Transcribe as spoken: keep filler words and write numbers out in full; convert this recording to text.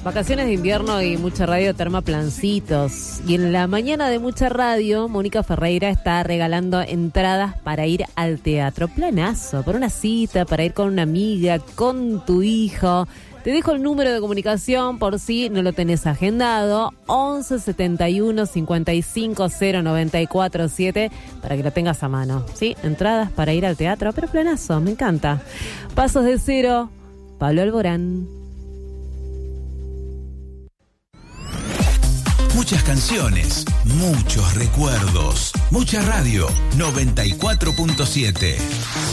Vacaciones de invierno y mucha radio te arma plancitos. Y en la mañana de mucha radio, Mónica Ferreira está regalando entradas para ir al teatro. Planazo, por una cita, para ir con una amiga, con tu hijo. Te dejo el número de comunicación por si no lo tenés agendado, once setenta y uno cincuenta y cinco cero noventa y cuatro siete, para que lo tengas a mano. ¿Sí? Entradas para ir al teatro, pero planazo, me encanta. Pasos de Cero, Pablo Alborán. Muchas canciones, muchos recuerdos, mucha radio, noventa y cuatro punto siete.